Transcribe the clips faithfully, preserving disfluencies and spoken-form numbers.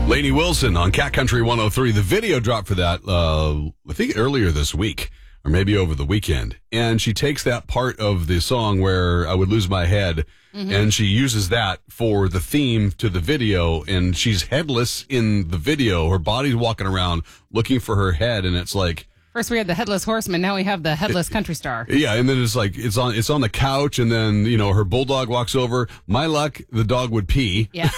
Lainey Wilson on Cat Country one oh three. The video dropped for that, uh, I think earlier this week, or maybe over the weekend. And she takes that part of the song where I would lose my head, mm-hmm. and she uses that for the theme to the video. And she's headless in the video. Her body's walking around looking for her head, and it's like, first we had the Headless Horseman, now we have the Headless Country Star. Yeah, and then it's like it's on it's on the couch, and then, you know, her bulldog walks over. My luck, the dog would pee. Yeah.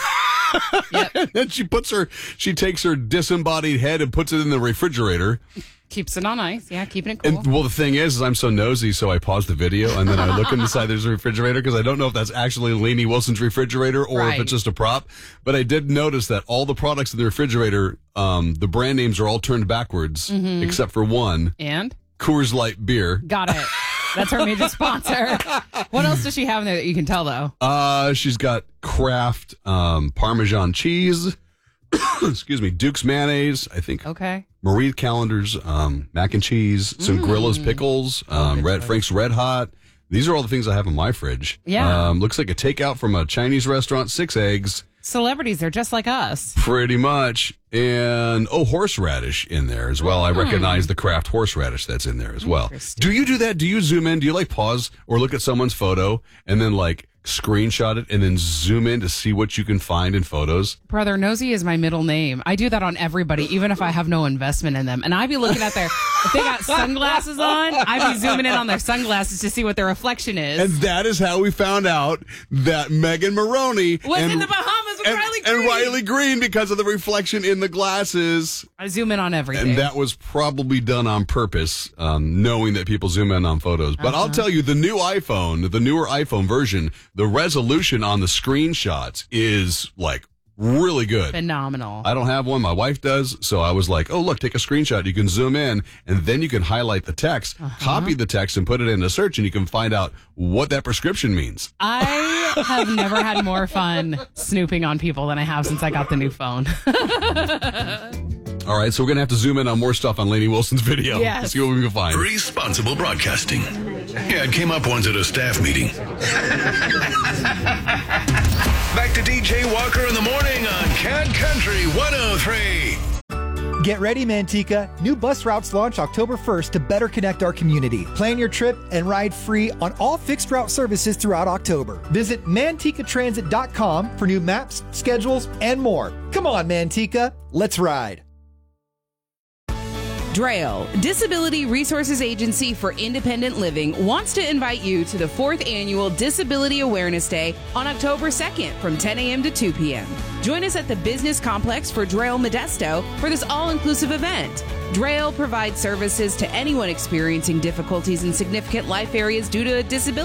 Yep. And then she puts her she takes her disembodied head and puts it in the refrigerator. Keeps it on ice. Yeah, keeping it cool. And, well, the thing is, is I'm so nosy, so I pause the video, and then I look inside there's a refrigerator, because I don't know if that's actually Lainey Wilson's refrigerator or right. if it's just a prop. But I did notice that all the products in the refrigerator, um, the brand names are all turned backwards, mm-hmm. except for one. And? Coors Light beer. Got it. That's her major sponsor. What else does she have in there that you can tell, though? Uh, she's got Kraft um, Parmesan cheese. Excuse me, Duke's mayonnaise, I think. Okay. Marie Callender's um, mac and cheese, some mm. Gorilla's pickles, um, oh, Red Frank's Red Hot. These are all the things I have in my fridge. Yeah. Um, looks like a takeout from a Chinese restaurant, six eggs. Celebrities, they're just like us. Pretty much. And, oh, horseradish in there as well. I recognize the Kraft horseradish that's in there as well. Do you do that? Do you zoom in? Do you, like, pause or look at someone's photo and then, like, screenshot it and then zoom in to see what you can find in photos? Brother, Nosy is my middle name. I do that on everybody, even if I have no investment in them. And I be looking at their, if they got sunglasses on, I be zooming in on their sunglasses to see what their reflection is. And that is how we found out that Megan Maroney was and, in the Bahamas with and, Riley Green. And Riley Green, because of the reflection in the glasses. I zoom in on everything. And that was probably done on purpose, um, knowing that people zoom in on photos. But uh-huh. I'll tell you, the new iPhone, the newer iPhone version, the resolution on the screenshots is like really good. Phenomenal. I don't have one. My wife does. So I was like, oh, look, take a screenshot. You can zoom in and then you can highlight the text, uh-huh. copy the text and put it into search, and you can find out what that prescription means. I have never had more fun snooping on people than I have since I got the new phone. All right, so we're going to have to zoom in on more stuff on Lainey Wilson's video. Yes. Let's see what we can find. Responsible broadcasting. Yeah, it came up once at a staff meeting. Back to D J Walker in the morning on Cat Country one oh three. Get ready, Manteca. New bus routes launch October first to better connect our community. Plan your trip and ride free on all fixed route services throughout October. Visit manteca transit dot com for new maps, schedules, and more. Come on, Manteca. Let's ride. Drail, Disability Resources Agency for Independent Living, wants to invite you to the fourth annual Disability Awareness Day on October second from ten a.m. to two p.m. Join us at the Business Complex for Drail Modesto for this all-inclusive event. Drail provides services to anyone experiencing difficulties in significant life areas due to a disability.